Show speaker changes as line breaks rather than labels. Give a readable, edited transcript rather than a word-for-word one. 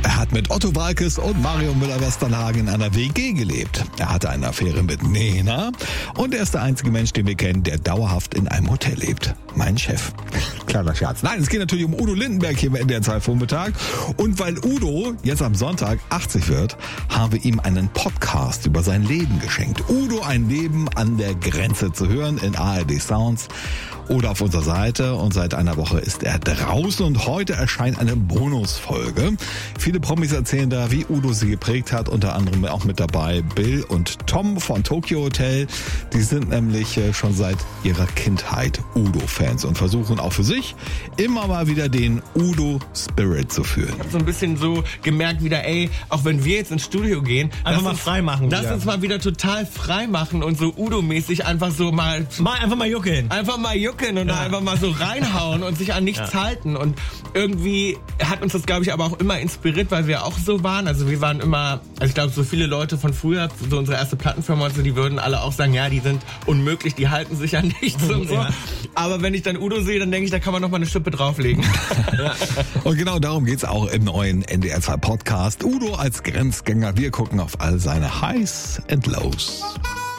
Er hat mit Otto Waalkes und Mario Müller-Westernhagen in einer WG gelebt. Er hatte eine Affäre mit Nena und er ist der einzige Mensch, den wir kennen, der dauerhaft in einem Hotel lebt. Mein Chef. Kleiner Scherz. Nein, es geht natürlich um Udo Lindenberg hier im NDR 2 Vormittag. Und weil Udo jetzt am Sonntag 80 wird, haben wir ihm einen Podcast über sein Leben geschenkt. Udo, ein Leben an der Grenze, zu hören in ARD Sounds oder auf unserer Seite. Und seit einer Woche ist er draußen und heute erscheint eine Bonusfolge. Viele Promis erzählen da, wie Udo sie geprägt hat. Unter anderem auch mit dabei Bill und Tom von Tokyo Hotel. Die sind nämlich schon seit ihrer Kindheit Udo-Fans und versuchen auch für sich immer mal wieder den Udo-Spirit zu fühlen.
Ich habe so ein bisschen so gemerkt wieder, auch wenn wir jetzt ins Studio gehen,
einfach mal frei machen.
Lass uns mal wieder total frei machen und so Udo-mäßig einfach so
einfach mal juckeln.
Einfach mal juckeln und einfach mal so reinhauen und sich an nichts halten. Und irgendwie hat uns das, glaube ich, aber auch immer inspiriert, weil wir auch so waren. Also wir waren immer, ich glaube, so viele Leute von früher, so unsere erste Plattenfirma und so, die würden alle auch sagen, ja, die sind unmöglich, die halten sich an nichts und so. Ja. Aber wenn ich dann Udo sehe, dann denke ich, da kann man noch mal eine Schippe drauflegen.
Ja. Und genau darum geht's auch im neuen NDR 2 Podcast. Udo als Grenzgänger. Wir gucken auf all seine Highs and Lows.